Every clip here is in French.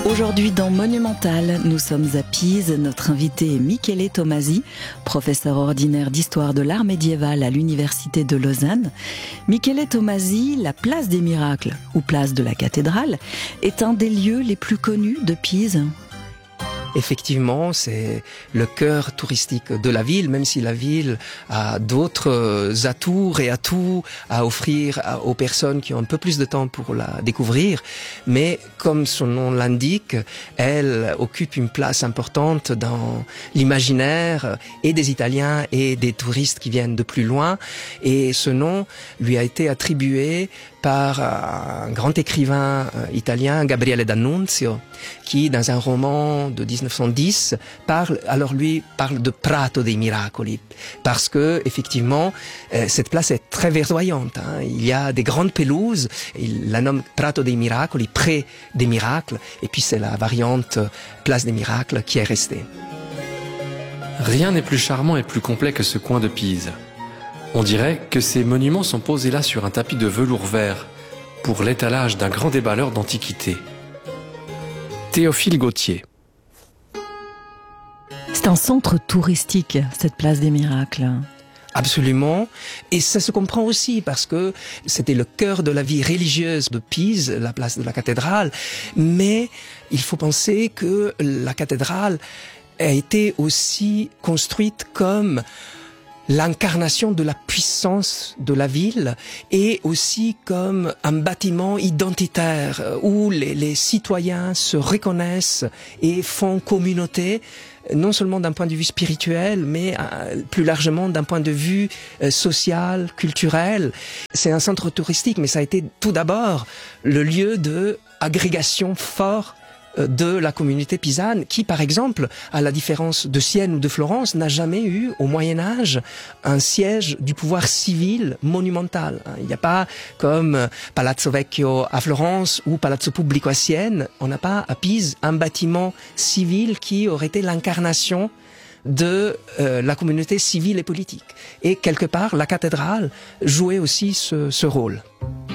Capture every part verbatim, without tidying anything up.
Aujourd'hui dans Monumental, nous sommes à Pise. Notre invité est Michele Tomasi, professeur ordinaire d'histoire de l'art médiéval à l'université de Lausanne. Michele Tomasi, la place des miracles, ou place de la cathédrale, est un des lieux les plus connus de Pise. Effectivement, c'est le cœur touristique de la ville, même si la ville a d'autres atours et atouts à offrir aux personnes qui ont un peu plus de temps pour la découvrir. Mais comme son nom l'indique, elle occupe une place importante dans l'imaginaire et des Italiens et des touristes qui viennent de plus loin. Et ce nom lui a été attribué par un grand écrivain italien, Gabriele D'Annunzio, qui, dans un roman de dix-neuf cent dix, parle, alors lui, parle de Prato dei Miracoli, parce que, effectivement, euh, cette place est très verdoyante, hein. Il y a des grandes pelouses, il la nomme Prato dei Miracoli, pré des miracles, et puis c'est la variante place des miracles qui est restée. Rien n'est plus charmant et plus complet que ce coin de Pise. On dirait que ces monuments sont posés là sur un tapis de velours vert, pour l'étalage d'un grand déballeur d'antiquité. Théophile Gautier. C'est un centre touristique, cette place des miracles. Absolument. Et ça se comprend aussi parce que c'était le cœur de la vie religieuse de Pise, la place de la cathédrale. Mais il faut penser que la cathédrale a été aussi construite comme l'incarnation de la puissance de la ville et aussi comme un bâtiment identitaire où les, les citoyens se reconnaissent et font communauté, non seulement d'un point de vue spirituel, mais plus largement d'un point de vue social, culturel. C'est un centre touristique, mais ça a été tout d'abord le lieu de agrégation fort de la communauté pisane qui, par exemple, à la différence de Sienne ou de Florence, n'a jamais eu, au Moyen-Âge, un siège du pouvoir civil monumental. Il n'y a pas, comme Palazzo Vecchio à Florence ou Palazzo Pubblico à Sienne, on n'a pas à Pise un bâtiment civil qui aurait été l'incarnation de euh, la communauté civile et politique. Et quelque part, la cathédrale jouait aussi ce, ce rôle.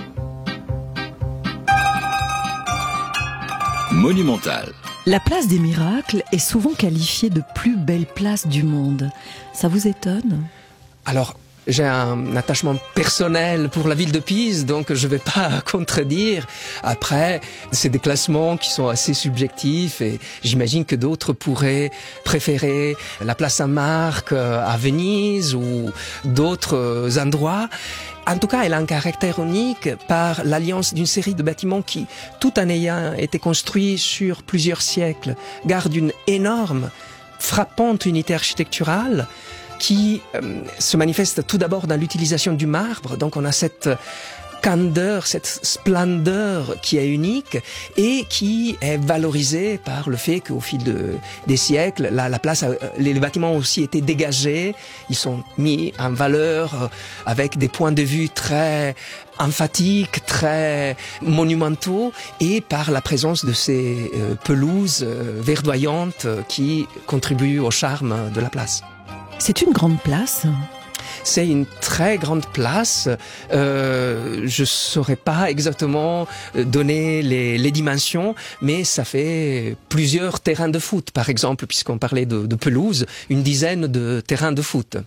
Monumental. La place des miracles est souvent qualifiée de plus belle place du monde. Ça vous étonne ? Alors, j'ai un attachement personnel pour la ville de Pise, donc je ne vais pas contredire. Après, c'est des classements qui sont assez subjectifs et j'imagine que d'autres pourraient préférer la place Saint-Marc à Venise ou d'autres endroits. En tout cas, elle a un caractère unique par l'alliance d'une série de bâtiments qui, tout en ayant été construits sur plusieurs siècles, gardent une énorme, frappante unité architecturale qui euh, se manifeste tout d'abord dans l'utilisation du marbre. Donc on a cette candeur, cette splendeur qui est unique et qui est valorisée par le fait qu'au fil de, des siècles, la, la place, les, les bâtiments ont aussi été dégagés, ils sont mis en valeur avec des points de vue très emphatiques, très monumentaux et par la présence de ces euh, pelouses euh, verdoyantes qui contribuent au charme de la place. C'est une grande place. C'est une très grande place. Euh, je saurais pas exactement donner les, les dimensions, mais ça fait plusieurs terrains de foot, par exemple, puisqu'on parlait de, de pelouse, une dizaine de terrains de foot.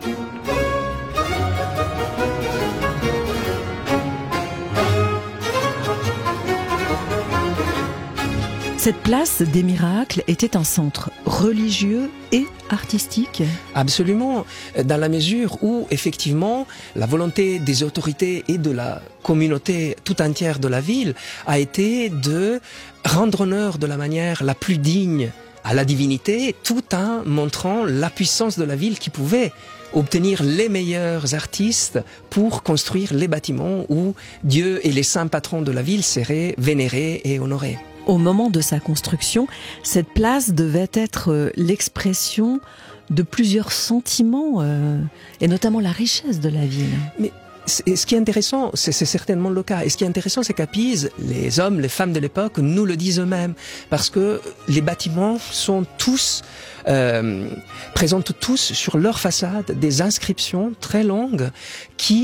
Cette place des miracles était un centre religieux et artistique. Absolument, dans la mesure où, effectivement, la volonté des autorités et de la communauté tout entière de la ville a été de rendre honneur de la manière la plus digne à la divinité, tout en montrant la puissance de la ville qui pouvait obtenir les meilleurs artistes pour construire les bâtiments où Dieu et les saints patrons de la ville seraient vénérés et honorés. Au moment de sa construction, cette place devait être l'expression de plusieurs sentiments, euh, et notamment la richesse de la ville. Mais ce qui est intéressant, c'est certainement le cas. Et ce qui est intéressant, c'est qu'à Pise, les hommes, les femmes de l'époque nous le disent eux-mêmes. Parce que les bâtiments sont tous, euh, présentent tous sur leur façade des inscriptions très longues qui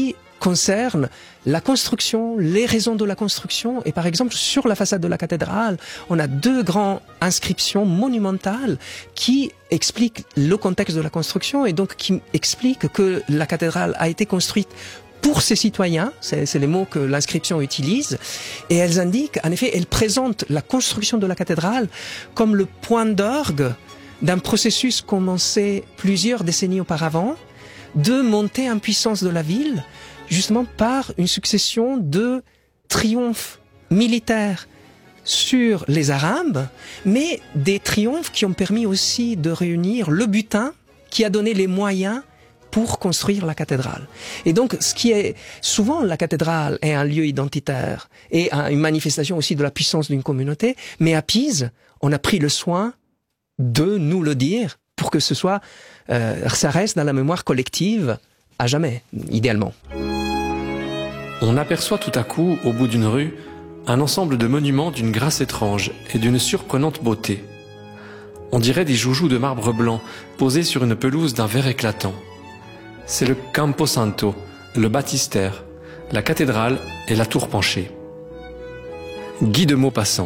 concerne la construction, les raisons de la construction. Et par exemple, sur la façade de la cathédrale, on a deux grandes inscriptions monumentales qui expliquent le contexte de la construction et donc qui expliquent que la cathédrale a été construite pour ses citoyens, c'est, c'est les mots que l'inscription utilise, et elles indiquent, en effet, elles présentent la construction de la cathédrale comme le point d'orgue d'un processus commencé plusieurs décennies auparavant, de montée en puissance de la ville, justement par une succession de triomphes militaires sur les Arabes, mais des triomphes qui ont permis aussi de réunir le butin qui a donné les moyens pour construire la cathédrale. Et donc, ce qui est souvent la cathédrale est un lieu identitaire et une manifestation aussi de la puissance d'une communauté, mais à Pise, on a pris le soin de nous le dire pour que ce soit, euh, ça reste dans la mémoire collective à jamais, idéalement. On aperçoit tout à coup, au bout d'une rue, un ensemble de monuments d'une grâce étrange et d'une surprenante beauté. On dirait des joujoux de marbre blanc posés sur une pelouse d'un vert éclatant. C'est le Camposanto, le baptistère, la cathédrale et la tour penchée. Guy de Maupassant.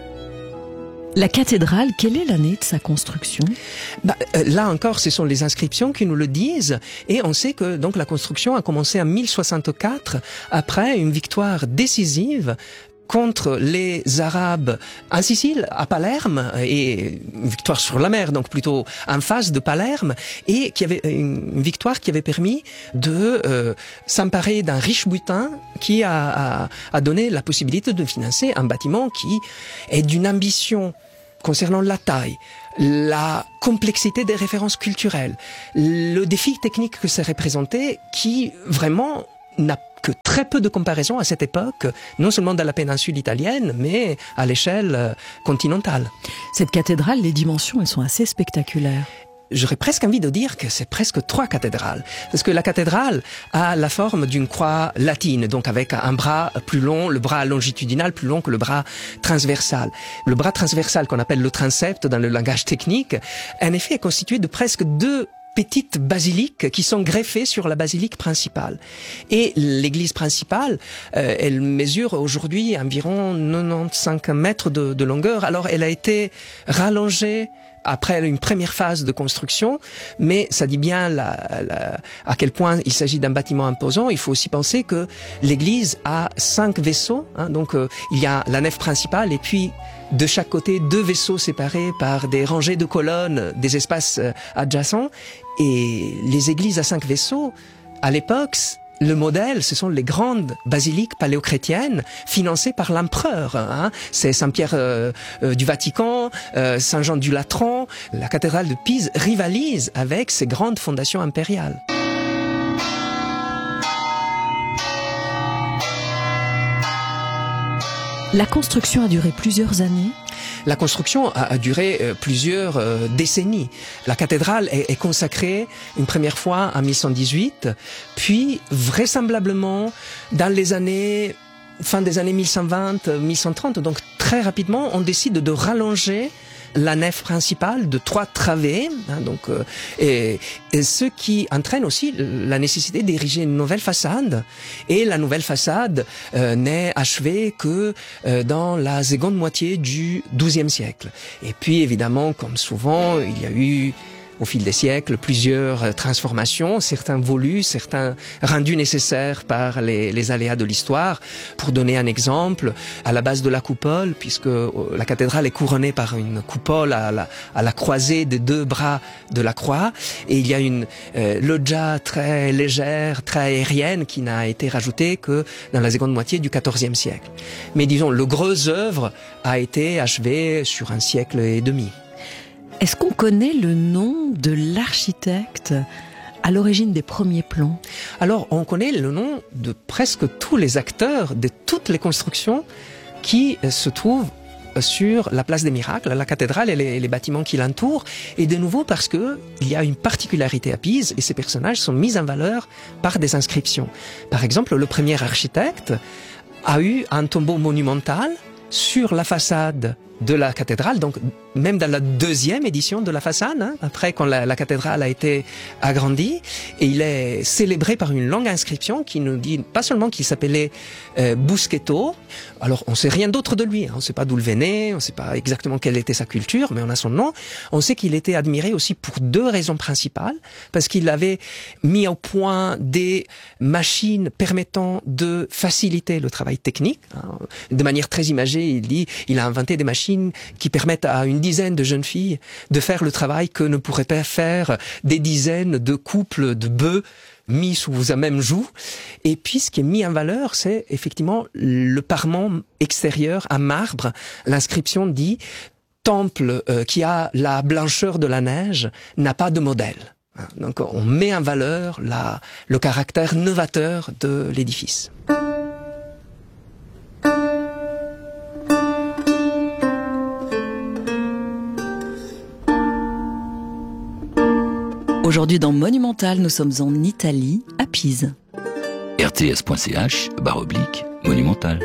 La cathédrale, quelle est l'année de sa construction ? Bah, euh, là encore, ce sont les inscriptions qui nous le disent, et on sait que donc la construction a commencé en mille soixante-quatre après une victoire décisive contre les Arabes en Sicile, à Palerme, et une victoire sur la mer, donc plutôt en face de Palerme, et qui avait une victoire qui avait permis de euh, s'emparer d'un riche butin qui a, a, a donné la possibilité de financer un bâtiment qui est d'une ambition concernant la taille, la complexité des références culturelles, le défi technique que ça représentait, qui vraiment n'a que très peu de comparaison à cette époque, non seulement dans la péninsule italienne, mais à l'échelle continentale. Cette cathédrale, les dimensions, elles sont assez spectaculaires. J'aurais presque envie de dire que c'est presque trois cathédrales. Parce que la cathédrale a la forme d'une croix latine, donc avec un bras plus long, le bras longitudinal plus long que le bras transversal. Le bras transversal, qu'on appelle le transept dans le langage technique, en effet est constitué de presque deux petites basiliques qui sont greffées sur la basilique principale. Et l'église principale, euh, elle mesure aujourd'hui environ quatre-vingt-quinze mètres de, de longueur. Alors elle a été rallongée après une première phase de construction, mais ça dit bien la, la, à quel point il s'agit d'un bâtiment imposant. Il faut aussi penser que l'église a cinq vaisseaux, hein, donc euh, il y a la nef principale et puis de chaque côté deux vaisseaux séparés par des rangées de colonnes, des espaces euh, adjacents. Et les églises à cinq vaisseaux, à l'époque, le modèle, ce sont les grandes basiliques paléochrétiennes financées par l'empereur. Hein. C'est Saint-Pierre euh, euh, du Vatican, euh, Saint-Jean du Latran. La cathédrale de Pise rivalise avec ces grandes fondations impériales. La construction a duré plusieurs années. La construction a, a duré euh, plusieurs euh, décennies. La cathédrale est, est consacrée une première fois en mille cent dix-huit, puis vraisemblablement dans les années fin des années mille cent vingt, mille cent trente. Donc très rapidement, on décide de rallonger la nef principale de trois travées, hein, donc euh, et, et ce qui entraîne aussi la nécessité d'ériger une nouvelle façade. Et la nouvelle façade euh, n'est achevée que euh, dans la seconde moitié du douzième siècle. Et puis évidemment, comme souvent, il y a eu au fil des siècles, plusieurs transformations, certains voulus, certains rendus nécessaires par les, les aléas de l'histoire. Pour donner un exemple, à la base de la coupole, puisque la cathédrale est couronnée par une coupole à la, à la croisée des deux bras de la croix, et il y a une euh, loggia très légère, très aérienne, qui n'a été rajoutée que dans la seconde moitié du quatorzième siècle. Mais disons, le gros œuvre a été achevé sur un siècle et demi. Est-ce qu'on connaît le nom de l'architecte à l'origine des premiers plans? Alors, on connaît le nom de presque tous les acteurs de toutes les constructions qui se trouvent sur la place des Miracles, la cathédrale et les, les bâtiments qui l'entourent. Et de nouveau parce que il y a une particularité à Pise et ces personnages sont mis en valeur par des inscriptions. Par exemple, le premier architecte a eu un tombeau monumental sur la façade de la cathédrale, donc même dans la deuxième édition de la façade, hein, après quand la, la cathédrale a été agrandie, et il est célébré par une longue inscription qui nous dit pas seulement qu'il s'appelait euh, Busquetto, alors on sait rien d'autre de lui, hein, on sait pas d'où il venait, on sait pas exactement quelle était sa culture, mais on a son nom. On sait qu'il était admiré aussi pour deux raisons principales, parce qu'il avait mis au point des machines permettant de faciliter le travail technique, hein. De manière très imagée, il dit, il a inventé des machines qui permettent à une dizaine de jeunes filles de faire le travail que ne pourraient pas faire des dizaines de couples de bœufs mis sous la même joue. Et puis, ce qui est mis en valeur, c'est effectivement le parement extérieur à marbre. L'inscription dit « Temple euh, qui a la blancheur de la neige n'a pas de modèle ». Donc, on met en valeur la, le caractère novateur de l'édifice. Aujourd'hui dans Monumental, nous sommes en Italie, à Pise. R T S point C H, barre oblique, Monumental.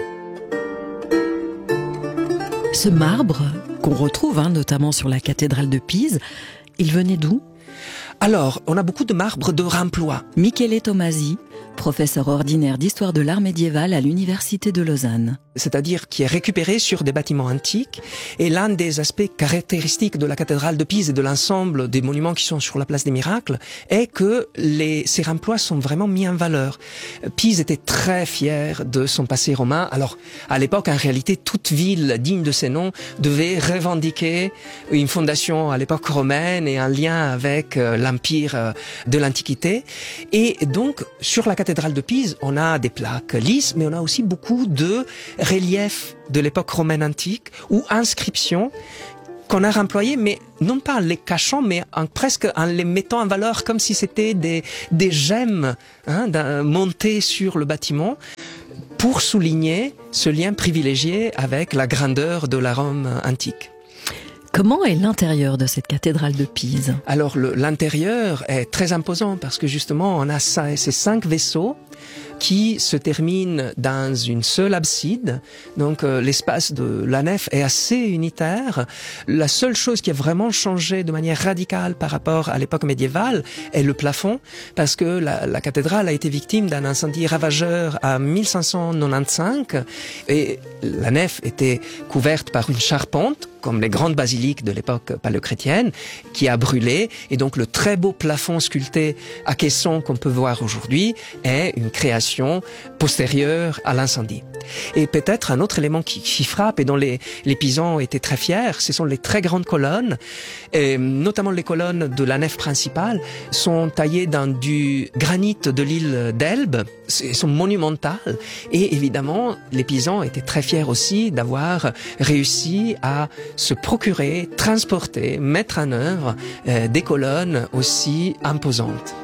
Ce marbre, qu'on retrouve hein, notamment sur la cathédrale de Pise, il venait d'où ? Alors, on a beaucoup de marbre de remploi. Michele Tomasi, professeur ordinaire d'histoire de l'art médiéval à l'université de Lausanne. C'est-à-dire qui est récupéré sur des bâtiments antiques. Et l'un des aspects caractéristiques de la cathédrale de Pise et de l'ensemble des monuments qui sont sur la place des Miracles est que les, ces remplois sont vraiment mis en valeur. Pise était très fier de son passé romain. Alors, à l'époque, en réalité, toute ville digne de ces noms devait revendiquer une fondation à l'époque romaine et un lien avec euh, l'empire euh, de l'Antiquité. Et donc, sur la cathédrale de Pise, on a des plaques lisses, mais on a aussi beaucoup de reliefs de l'époque romaine antique ou inscriptions qu'on a remployées, mais non pas en les cachant, mais en, presque en les mettant en valeur comme si c'était des, des gemmes hein, montées sur le bâtiment pour souligner ce lien privilégié avec la grandeur de la Rome antique. Comment est l'intérieur de cette cathédrale de Pise ? Alors le, l'intérieur est très imposant parce que justement on a ça, ces cinq vaisseaux qui se terminent dans une seule abside. Donc euh, l'espace de la nef est assez unitaire. La seule chose qui a vraiment changé de manière radicale par rapport à l'époque médiévale est le plafond, parce que la, la cathédrale a été victime d'un incendie ravageur en mille cinq cent quatre-vingt-quinze et la nef était couverte par une charpente, comme les grandes basiliques de l'époque paléochrétienne, qui a brûlé. Et donc le très beau plafond sculpté à caisson qu'on peut voir aujourd'hui est une création postérieure à l'incendie. Et peut-être un autre élément qui, qui frappe et dont les, les Pisans étaient très fiers, ce sont les très grandes colonnes, et notamment les colonnes de la nef principale, sont taillées dans du granit de l'île d'Elbe, elles sont monumentales, et évidemment les Pisans étaient très fiers aussi d'avoir réussi à se procurer, transporter, mettre en œuvre euh, des colonnes aussi imposantes.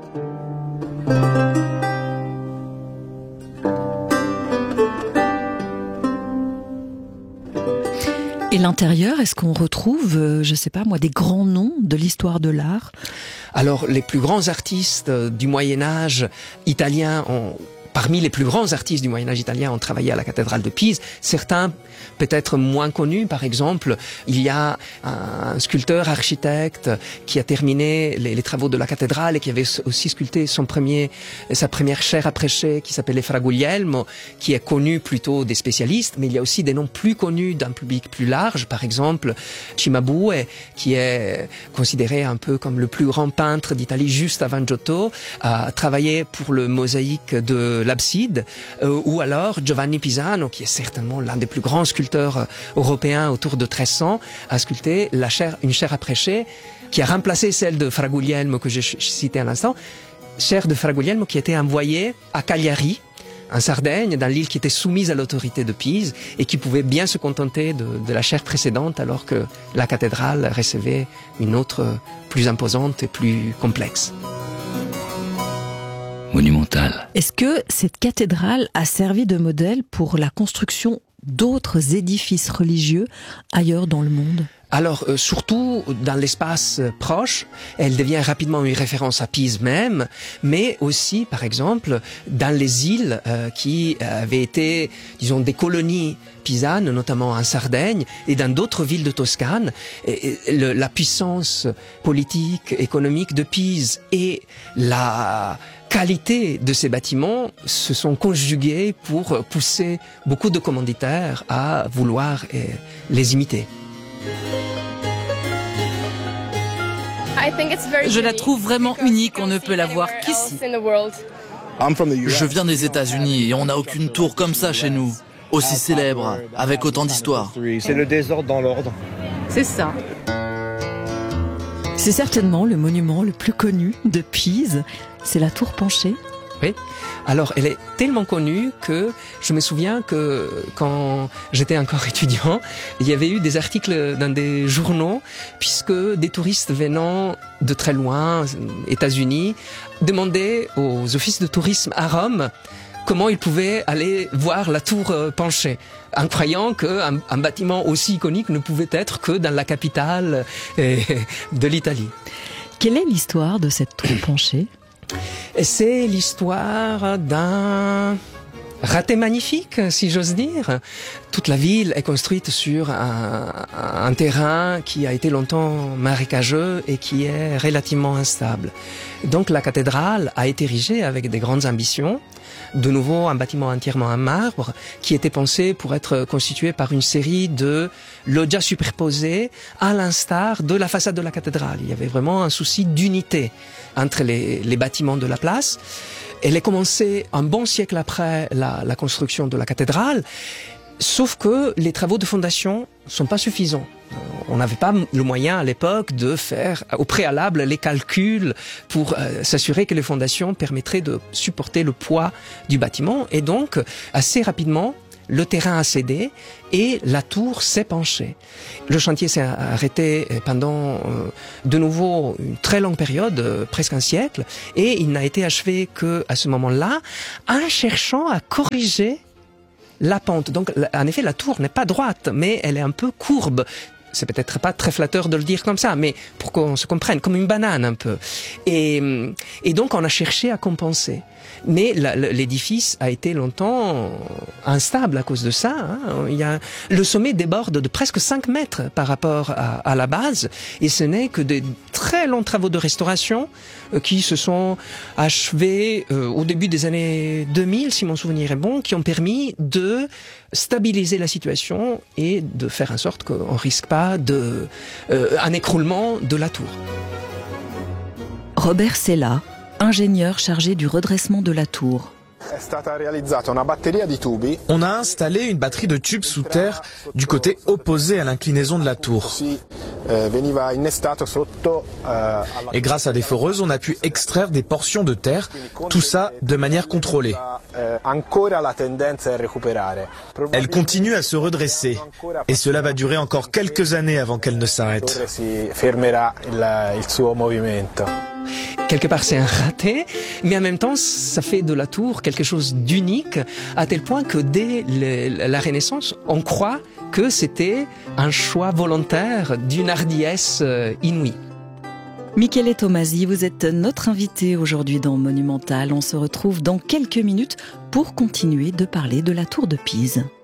Et l'intérieur, est-ce qu'on retrouve, euh, je sais pas moi, des grands noms de l'histoire de l'art ? Alors, les plus grands artistes du Moyen-Âge italiens ont... Parmi les plus grands artistes du Moyen-Âge italien ont travaillé à la cathédrale de Pise. Certains, peut-être moins connus, par exemple, il y a un sculpteur architecte qui a terminé les, les travaux de la cathédrale et qui avait aussi sculpté son premier, sa première chaire à prêcher qui s'appelait Fra Guglielmo, qui est connu plutôt des spécialistes, mais il y a aussi des noms plus connus d'un public plus large. Par exemple, Cimabue, qui est considéré un peu comme le plus grand peintre d'Italie juste avant Giotto, a travaillé pour le mosaïque de l'abside, euh, ou alors Giovanni Pisano, qui est certainement l'un des plus grands sculpteurs européens autour de treize cents, a sculpté la chaire, une chaire à prêcher qui a remplacé celle de Fra Guglielmo que j'ai citée à l'instant, chaire de Fra Guglielmo qui était envoyée à Cagliari, en Sardaigne, dans l'île qui était soumise à l'autorité de Pise et qui pouvait bien se contenter de, de la chaire précédente alors que la cathédrale recevait une autre plus imposante et plus complexe. Monumental. Est-ce que cette cathédrale a servi de modèle pour la construction d'autres édifices religieux ailleurs dans le monde ? Alors, euh, surtout dans l'espace proche, elle devient rapidement une référence à Pise même, mais aussi, par exemple, dans les îles euh, qui avaient été, disons, des colonies pisanes, notamment en Sardaigne et dans d'autres villes de Toscane. Et, et, le, la puissance politique, économique de Pise et la qualité de ces bâtiments se sont conjugués pour pousser beaucoup de commanditaires à vouloir eh, les imiter. Je la trouve vraiment unique, on ne peut la voir qu'ici. Je viens des États-Unis et on n'a aucune tour comme ça chez nous, aussi célèbre, avec autant d'histoire. C'est le désordre dans l'ordre. C'est ça. C'est certainement le monument le plus connu de Pise, c'est la tour penchée. Oui. Alors, elle est tellement connue que je me souviens que quand j'étais encore étudiant, il y avait eu des articles dans des journaux, puisque des touristes venant de très loin, États-Unis, demandaient aux offices de tourisme à Rome comment ils pouvaient aller voir la tour penchée, en croyant qu'un un bâtiment aussi iconique ne pouvait être que dans la capitale de l'Italie. Quelle est l'histoire de cette tour penchée ? C'est l'histoire d'un raté magnifique, si j'ose dire. Toute la ville est construite sur un, un terrain qui a été longtemps marécageux et qui est relativement instable. Donc la cathédrale a été érigée avec des grandes ambitions. De nouveau, un bâtiment entièrement en marbre qui était pensé pour être constitué par une série de loggias superposées à l'instar de la façade de la cathédrale. Il y avait vraiment un souci d'unité entre les, les bâtiments de la place. Elle est commencée un bon siècle après la, la construction de la cathédrale, sauf que les travaux de fondation sont pas suffisants. On n'avait pas le moyen à l'époque de faire au préalable les calculs pour euh, s'assurer que les fondations permettraient de supporter le poids du bâtiment. Et donc, assez rapidement, le terrain a cédé et la tour s'est penchée. Le chantier s'est arrêté pendant euh, de nouveau une très longue période, euh, presque un siècle, et il n'a été achevé qu'à ce moment-là, en cherchant à corriger la pente. Donc, en effet, la tour n'est pas droite, mais elle est un peu courbe. C'est peut-être pas très flatteur de le dire comme ça, mais pour qu'on se comprenne, comme une banane un peu. Et, et donc, on a cherché à compenser. Mais la, l'édifice a été longtemps instable à cause de ça. Hein. Il y a, le sommet déborde de presque cinq mètres par rapport à, à la base, et ce n'est que des très longs travaux de restauration euh, qui se sont achevés euh, au début des années deux mille, si mon souvenir est bon, qui ont permis de stabiliser la situation et de faire en sorte qu'on risque pas de, euh, un écroulement de la tour. Robert Sella, ingénieur chargé du redressement de la tour. On a installé une batterie de tubes sous terre du côté opposé à l'inclinaison de la tour. Et grâce à des foreuses, on a pu extraire des portions de terre, tout ça de manière contrôlée. Elle continue à se redresser et cela va durer encore quelques années avant qu'elle ne s'arrête. Quelque part, c'est un raté, mais en même temps, ça fait de la tour quelque chose d'unique, à tel point que dès le, la Renaissance, on croit que c'était un choix volontaire d'une hardiesse inouïe. Michele Tomasi, vous êtes notre invité aujourd'hui dans Monumental. On se retrouve dans quelques minutes pour continuer de parler de la tour de Pise.